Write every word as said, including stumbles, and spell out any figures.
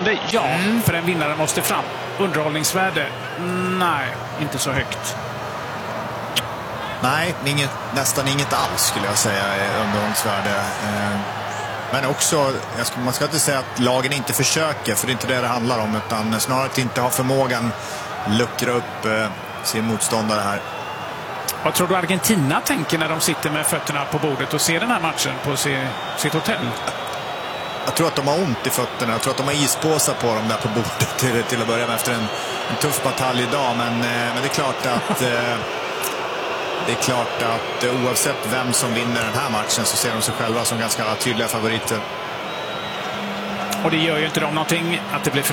underhållande, ja, mm. för en vinnare måste fram. Underhållningsvärde, nej, inte så högt. Nej, inget, nästan inget alls skulle jag säga är underhållningsvärde. Men också, jag ska, man ska inte säga att lagen inte försöker, för det är inte det det handlar om, utan snarare att inte ha förmågan luckra upp eh, sin motståndare här. Vad tror du Argentina tänker när de sitter med fötterna på bordet och ser den här matchen på se, sitt hotell? Jag tror att de har ont i fötterna. Jag tror att de har ispåsar på dem där på bordet till, till att börja med efter en, en tuff batalj idag. Men, eh, men det är klart att eh, det är klart att eh, oavsett vem som vinner den här matchen så ser de sig själva som ganska tydliga favoriter. Och det gör ju inte de någonting att det blir